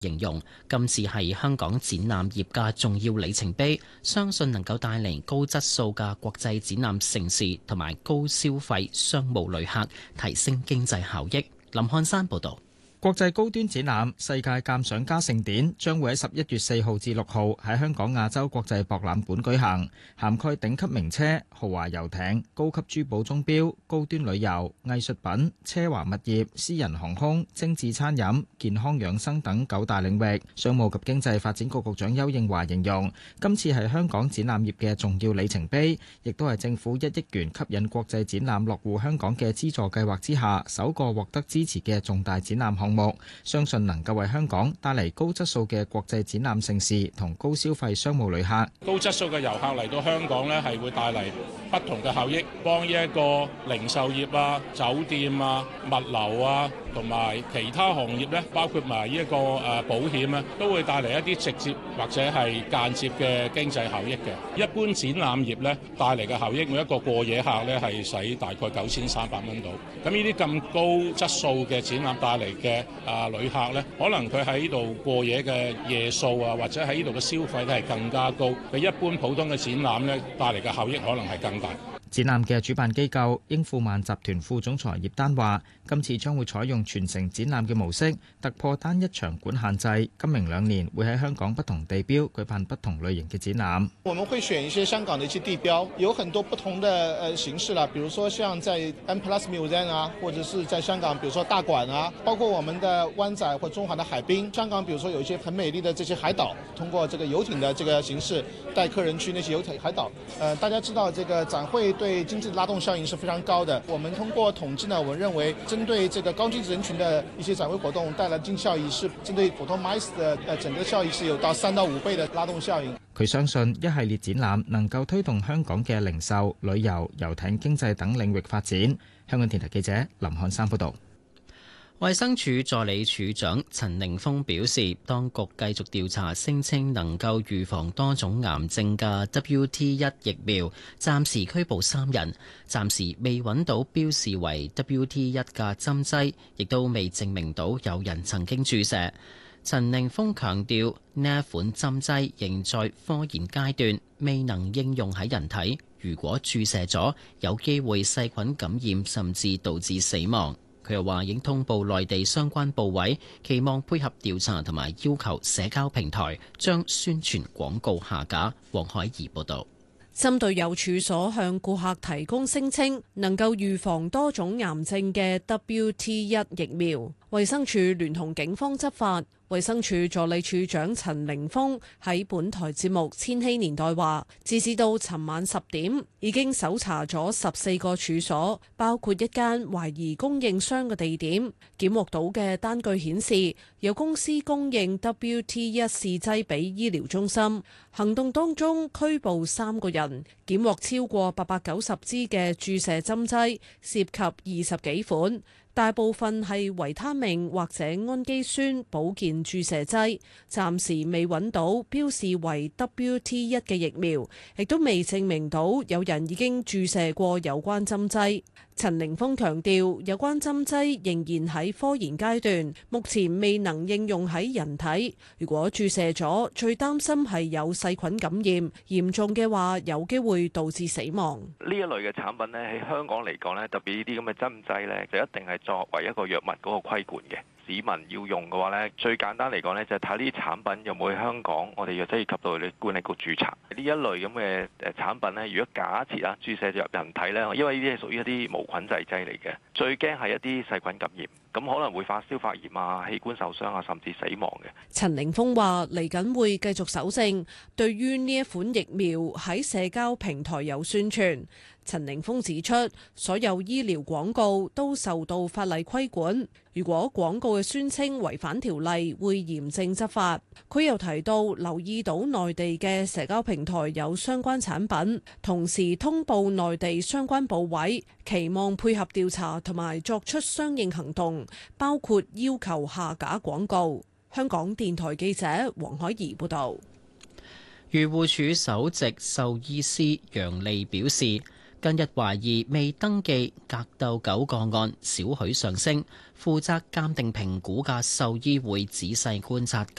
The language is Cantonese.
形容今次係香港展覽業嘅重要里程碑，相信能夠帶嚟高質素嘅國際展覽盛事同埋高消費商務旅客，提升經濟效益。林漢山報導。 國際高端展覽世界鑑賞家盛典將會喺11月4號至6號喺香港亞洲國際博覽館舉行，涵蓋頂級名車、豪華遊艇、高級珠寶鐘錶、高端旅遊、藝術品、奢華物業、私人航空、精緻餐飲、健康養生等9大領域。商務及經濟發展局局長丘應樺形容，今次係香港展覽業嘅重要里程碑，亦都係政府1億元吸引國際展覽落戶香港嘅資助計劃之下首個獲得支持嘅重大展覽項目，相信能夠為香港帶嚟高質素嘅國際展覽盛事同高消費商務旅客。 高質素嘅遊客嚟到香港呢，係會帶嚟不同嘅效益，幫呢一個零售業啊、酒店啊、物流啊同埋其他行業呢，包括埋呢一個保險呢，都會帶嚟一啲直接或者係間接嘅經濟效益嘅。一般展覽業呢，帶嚟嘅效益，每一個過夜客呢係使大概9300蚊到。咁呢啲咁高質素嘅展覽帶嚟嘅旅客呢，可能佢喺呢度過夜嘅夜數啊，或者喺呢度嘅消費咧係更加高，比一般普通嘅展覽呢帶嚟嘅效益可能係更大。 展覽嘅主辦機構英富萬集團副總裁葉丹話，今次將會採用全城展覽嘅模式，突破單一場館限制。今明2年會喺香港不同地標舉辦不同類型嘅展覽。 我們會選一些香港的一些地標，有很多不同的形式啦，比如說像在 M+ Museum 啊，或者是在香港，比如說大館啊，包括我們的灣仔或中環的海濱。香港比如說有一些很美麗的這些海島，通過這個遊艇的這個形式帶客人去那些遊艇海島。大家知道這個展會對經濟的拉動效應是非常高的。我們通過統計呢，我們認為針對這個高淨值人群的一些展會活動帶來經濟效益，是針對普通 MICE 的整個效益是有到3到5倍的拉動效應。 佢相信一系列展覽能夠推動香港嘅零售、旅遊、遊艇經濟等領域發展。香港電台記者林漢山報導。 衛生署助理署長陳寧峰表示，當局繼續調查聲稱能夠預防多種癌症嘅 WT1 疫苗，暫時拘捕3人，暫時未揾到標示為 WT1 嘅針劑，亦都未證明到有人曾經注射。陳寧峰強調，呢一款針劑仍在科研階段，未能應用喺人體。如果注射咗，有機會細菌感染，甚至導致死亡。佢又話已經通報內地相關部委，期望配合調查同埋要求社交平台將宣傳廣告下架。黃海怡報導。 針對有處所向顧客提供聲稱能夠預防多種癌症嘅 WT1 疫苗，衛生署聯同警方執法。衛生署助理署長陳凌峰喺本台節目《千禧年代》話，截至到尋晚10點，已經搜查咗14個處所，包括一間懷疑供應商嘅地點。檢獲到嘅單據顯示，有公司供應 WT1 試劑俾醫療中心。行動當中拘捕3個人，檢獲超過890支嘅注射針劑，涉及20幾款。大部分係維他命或者氨基酸保健注射劑，暫時未揾到標示為 WT1 嘅疫苗，亦都未證明到有人已經注射過有關針劑。陳凌峰強調，有關針劑仍然喺科研階段，目前未能應用喺人體。如果注射咗，最擔心係有細菌感染，嚴重嘅話有機會導致死亡。 呢一類嘅產品咧，喺香港嚟講咧，特別呢啲咁嘅針劑咧，就一定係作為一個藥物嗰個規管嘅。市民要用嘅話咧，最簡單嚟講咧，就係睇呢啲產品有冇喺香港我哋藥劑業及道理管理局註冊。呢一類咁嘅產品咧，如果假設啊注射入人體咧，因為呢啲係屬於一啲無菌製劑嚟嘅，最驚係一啲細菌感染，咁可能會發燒發炎啊、器官受傷啊，甚至死亡嘅。 陳凌峰話：嚟緊會繼續搜證，對於呢一款疫苗喺社交平台有宣傳。陳凌峰指出，所有醫療廣告都受到法例規管，如果廣告嘅宣稱違反條例，會嚴正執法。佢又提到，留意到內地嘅社交平台有相關產品，同時通報內地相關部委，期望配合調查同埋作出相應行動，包括要求下架廣告。香港電台記者黃海怡報導。 漁護署首席獸醫師楊利表示， 近日懷疑未登記格鬥狗個案少許上升，負責鑑定評估嘅獸醫會仔細觀察